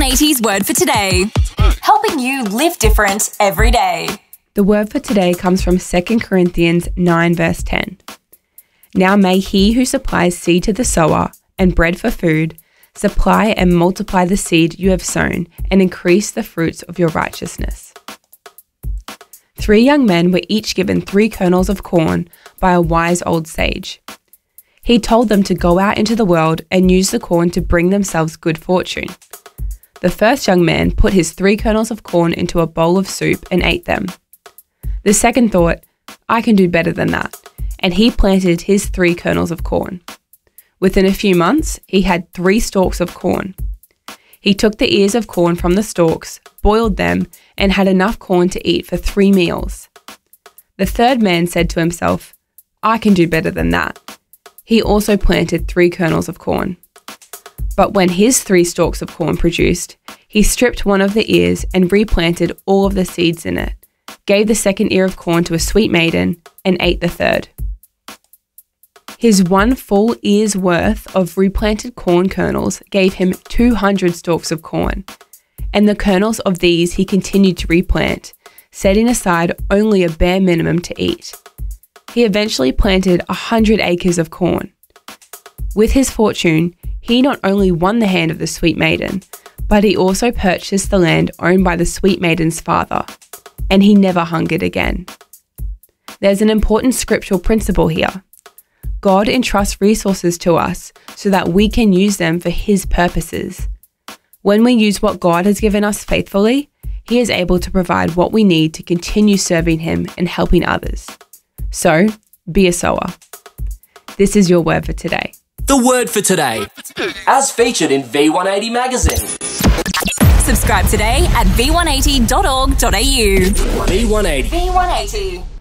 V180's Word for Today, helping you live different every day. The word for today comes from 2 Corinthians 9 verse 10. Now may he who supplies seed to the sower and bread for food supply and multiply the seed you have sown and increase the fruits of your righteousness. 3 young men were each given 3 kernels of corn by a wise old sage. He told them to go out into the world and use the corn to bring themselves good fortune. The first young man put his 3 kernels of corn into a bowl of soup and ate them. The second thought, I can do better than that, and he planted his 3 kernels of corn. Within a few months, he had 3 stalks of corn. He took the ears of corn from the stalks, boiled them, and had enough corn to eat for 3 meals. The third man said to himself, I can do better than that. He also planted 3 kernels of corn. But when his 3 stalks of corn produced, he stripped one of the ears and replanted all of the seeds in it, gave the second ear of corn to a sweet maiden, and ate the third. His 1 full ear's worth of replanted corn kernels gave him 200 stalks of corn, and the kernels of these he continued to replant, setting aside only a bare minimum to eat. He eventually planted 100 acres of corn. With his fortune, he not only won the hand of the sweet maiden, but he also purchased the land owned by the sweet maiden's father, and he never hungered again. There's an important scriptural principle here. God entrusts resources to us so that we can use them for His purposes. When we use what God has given us faithfully, He is able to provide what we need to continue serving Him and helping others. So, be a sower. This is your word for today. The word for today, as featured in V180 magazine. Subscribe today at v180.org.au. V180. V180.